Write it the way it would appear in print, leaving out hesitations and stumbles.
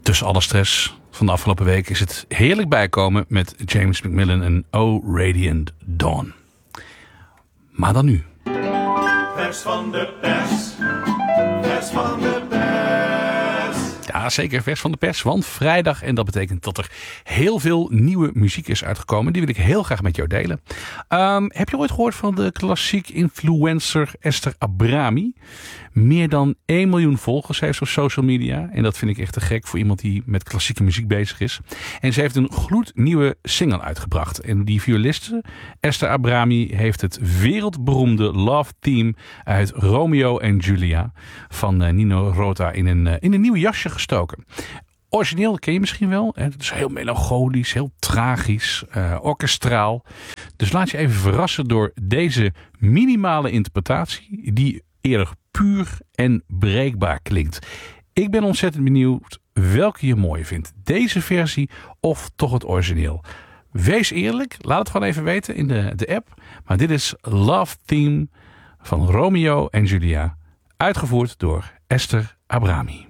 Tussen alle stress van de afgelopen week is het heerlijk bijkomen met James McMillan en O Radiant Dawn. Maar dan nu. Vers van de pers. Vers van de pers. Ja, zeker vers van de pers, want vrijdag. En dat betekent dat er heel veel nieuwe muziek is uitgekomen. Die wil ik heel graag met jou delen. Heb je ooit gehoord van de klassiek influencer Esther Abrami? Meer dan 1 miljoen volgers heeft ze op social media. En dat vind ik echt te gek voor iemand die met klassieke muziek bezig is. En ze heeft een gloednieuwe single uitgebracht. En die violiste Esther Abrami heeft het wereldberoemde love theme uit Romeo en Julia van Nino Rota in een nieuw jasje gestoken. Origineel ken je misschien wel. Het is heel melancholisch, heel tragisch, orkestraal. Dus laat je even verrassen door deze minimale interpretatie die eerder puur en breekbaar klinkt. Ik ben ontzettend benieuwd welke je mooi vindt. Deze versie of toch het origineel. Wees eerlijk, laat het gewoon even weten in de app. Maar dit is Love Theme van Romeo en Julia. Uitgevoerd door Esther Abrami.